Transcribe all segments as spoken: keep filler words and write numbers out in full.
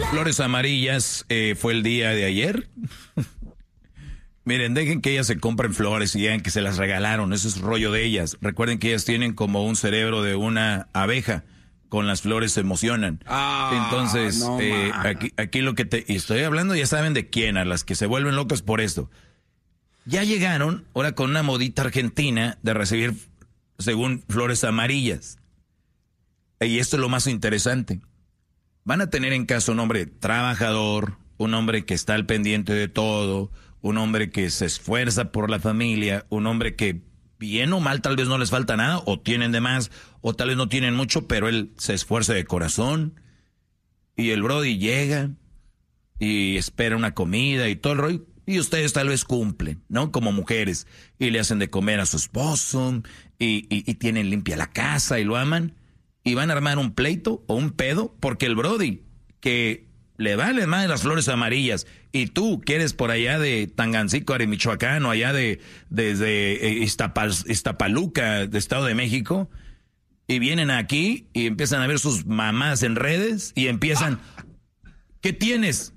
Flores amarillas eh, fue el día de ayer. Miren, dejen que ellas se compren flores y digan que se las regalaron. Eso es rollo de ellas. Recuerden que ellas tienen como un cerebro de una abeja. Con las flores se emocionan. Ah, Entonces, no, eh, aquí, aquí lo que te... Y estoy hablando, ya saben de quién, a las que se vuelven locas por esto. Ya llegaron, ahora con una modita argentina, de recibir, según, flores amarillas. Y esto es lo más interesante. Van a tener en casa un hombre trabajador, un hombre que está al pendiente de todo, un hombre que se esfuerza por la familia, un hombre que bien o mal tal vez no les falta nada, o tienen de más, o tal vez no tienen mucho, pero él se esfuerza de corazón. Y el brody llega y espera una comida y todo el rollo. Y ustedes tal vez cumplen, ¿no? Como mujeres. Y le hacen de comer a su esposo, y, y, y tienen limpia la casa y lo aman. Y van a armar un pleito o un pedo, porque el brody, que le vale más las flores amarillas, y tú, que eres por allá de Tangancícuaro, Michoacán, o allá de desde Iztapal, Iztapaluca, de Estado de México, y vienen aquí y empiezan a ver sus mamás en redes y empiezan, ¿qué tienes?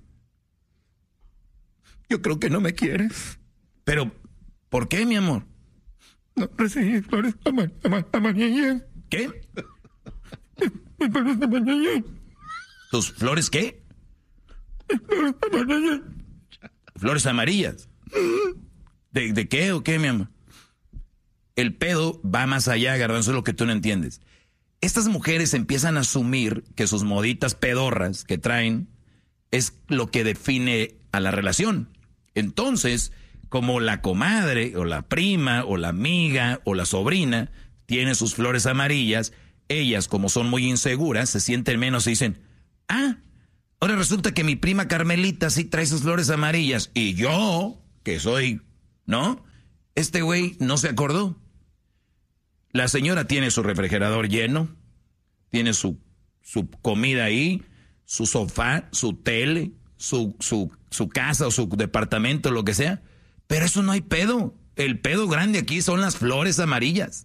Yo creo que no me quieres. Pero, ¿por qué, mi amor? No recibí flores amar, amar, amarillas. ¿Qué? Flores amarillas. ¿Tus flores qué? Flores amarillas. Flores amarillas. ¿De, de qué o qué, mi amor? El pedo va más allá, Garbanzo, es lo que tú no entiendes. Estas mujeres empiezan a asumir que sus moditas pedorras que traen es lo que define a la relación. Entonces, como la comadre o la prima o la amiga o la sobrina tiene sus flores amarillas, ellas, como son muy inseguras, se sienten menos y dicen, ah, ahora resulta que mi prima Carmelita sí trae sus flores amarillas y yo, que soy, ¿no? Este güey no se acordó. La señora tiene su refrigerador lleno, tiene su, su comida ahí, su sofá, su tele, su, su, su casa o su departamento, lo que sea. Pero eso no hay pedo. El pedo grande aquí son las flores amarillas.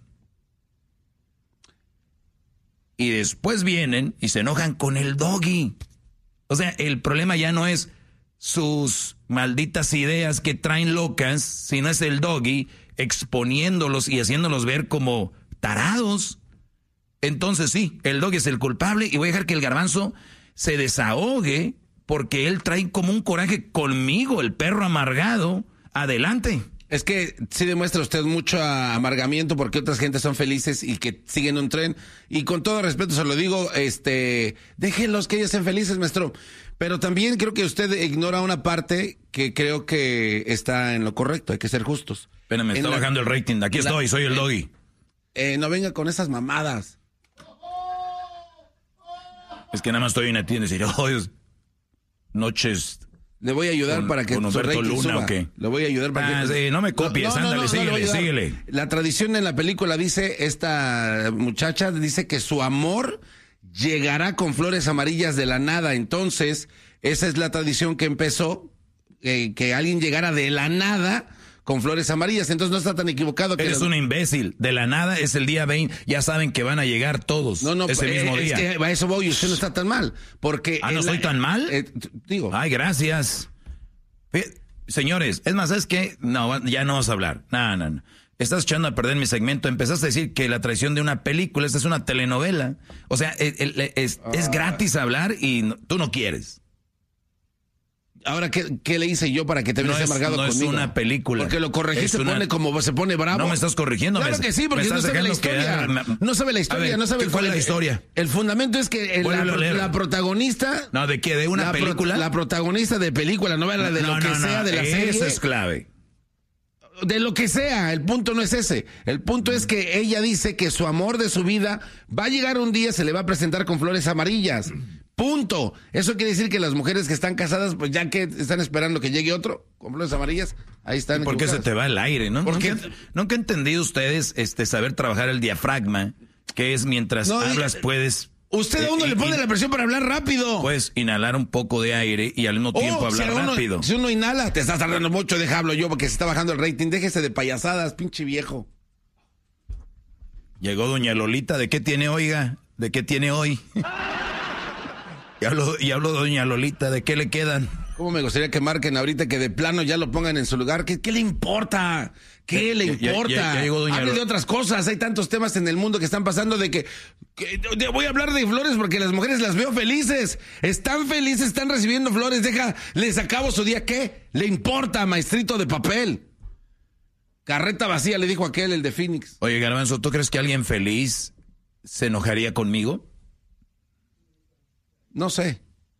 Y después vienen y se enojan con el doggy. O sea, el problema ya no es sus malditas ideas que traen locas, sino es el doggy exponiéndolos y haciéndolos ver como tarados. Entonces sí, el doggy es el culpable y voy a dejar que el Garbanzo se desahogue porque él trae como un coraje conmigo, el perro amargado. Adelante. Es que sí demuestra usted mucho amargamiento porque otras gentes son felices y que siguen un tren. Y con todo respeto se lo digo, este, déjenlos que ellos sean felices, maestro. Pero también creo que usted ignora una parte que creo que está en lo correcto, hay que ser justos. Espérame, está la, bajando el rating. Aquí la, estoy, soy el eh, doggy. Eh, no venga con esas mamadas. Es que nada más estoy en la tienda y decir, oh, noches... Le voy a ayudar con, para que con Humberto Luna suba. ¿O qué? Le voy a ayudar para ah, que... Sí, no me copies, no, no, ándale, no, síguele, no síguele. La tradición en la película dice, esta muchacha dice que su amor llegará con flores amarillas de la nada. Entonces, esa es la tradición que empezó, eh, que alguien llegara de la nada con flores amarillas. Entonces no está tan equivocado. Eres que un imbécil. De la nada es el día veinte. Ya saben que van a llegar todos no, no, ese eh, mismo es día. Que a eso voy, usted no está tan mal. Porque ah, ¿no el, soy tan mal? Eh, digo. Ay, gracias. Señores, es más, es que no, ya no vamos a hablar. No, no, no. Estás echando a perder mi segmento. Empezaste a decir que la traición de una película, esta es una telenovela. O sea, es, es, es gratis hablar y no, tú no quieres. Ahora, ¿qué, ¿qué le hice yo para que te no vienes amargado no conmigo? No es una película. Porque lo corregí, se una... pone como se pone bravo. No me estás corrigiendo. Claro me, que sí, porque no sabe la historia. Que... No sabe la historia, ver, no sabe cuál es la historia. El, el fundamento es que el, la, la protagonista... No, ¿de qué? ¿De una la película? Pro, la protagonista de película, novela, de no, lo que no, sea, no, de la eso serie. Eso es clave. De lo que sea, el punto no es ese. El punto es que ella dice que su amor de su vida va a llegar un día, se le va a presentar con flores amarillas. Punto. Eso quiere decir que las mujeres que están casadas, pues ya que están esperando que llegue otro con flores amarillas, ahí están. ¿Por qué se te va el aire, no? ¿Por qué? Nunca, nunca he entendido ustedes este saber trabajar el diafragma, que es mientras no, hablas puedes... Usted a uno eh, le pone in, la presión para hablar rápido. Puedes inhalar un poco de aire y al mismo tiempo oh, hablar si uno, rápido. Si uno inhala, te estás tardando mucho, déjalo yo porque se está bajando el rating. Déjese de payasadas, pinche viejo. Llegó doña Lolita, ¿de qué tiene, oiga? ¿De qué tiene hoy? Y hablo, y hablo de doña Lolita, ¿de qué le quedan? ¿Cómo me gustaría que marquen ahorita que de plano ya lo pongan en su lugar? ¿Qué, qué le importa? ¿Qué Ya- le ya- importa? ya- ya llegó doña Hable Lo- de otras cosas. Hay tantos temas en el mundo que están pasando de que, que- de- voy a hablar de flores porque las mujeres las veo felices. Están felices, están recibiendo flores. Deja, les acabo su día. ¿Qué le importa, maestrito de papel? Carreta vacía, le dijo aquel, el de Phoenix. Oye, Garbanzo, ¿tú crees que alguien feliz se enojaría conmigo? No sé.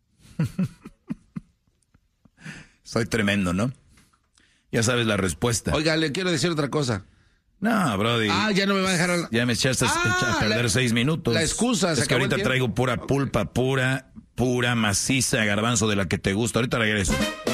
Soy tremendo, ¿no? Ya sabes la respuesta. Oiga, le quiero decir otra cosa. No, Brody. Ah, ya no me va a dejar hablar. Ya me echaste Ah, a perder la- seis minutos. la excusa, se Es que acabó el ahorita tiempo. traigo pura pulpa, pura, pura maciza, Garbanzo, de la que te gusta. Ahorita regreso.